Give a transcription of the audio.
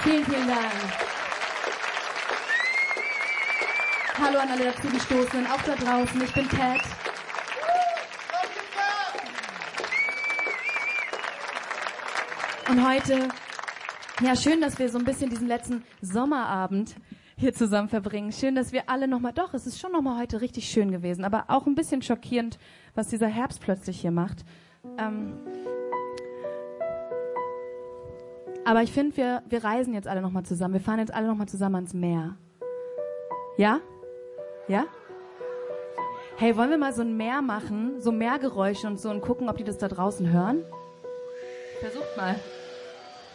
Vielen, vielen Dank. Hallo an alle dazugestoßenen, auch da draußen. Ich bin Kat. Und heute, ja, schön, dass wir so ein bisschen diesen letzten Sommerabend hier zusammen verbringen. Schön, dass wir alle nochmal, doch, es ist schon nochmal heute richtig schön gewesen, aber auch ein bisschen schockierend, was dieser Herbst plötzlich hier macht. Aber ich finde, wir reisen jetzt alle nochmal zusammen. Wir fahren jetzt alle nochmal zusammen ans Meer. Ja? Ja? Hey, wollen wir mal so ein Meer machen, so Meergeräusche und so und gucken, ob die das da draußen hören? Versucht mal.